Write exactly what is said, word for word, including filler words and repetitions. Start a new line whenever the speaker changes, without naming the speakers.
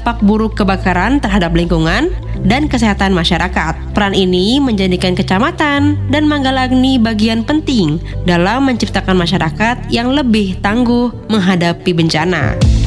dampak buruk kebakaran terhadap lingkungan dan kesehatan masyarakat. Peran ini menjadikan Kecamatan dan Manggala-Agni bagian penting dalam menciptakan masyarakat yang lebih tangguh menghadapi bencana.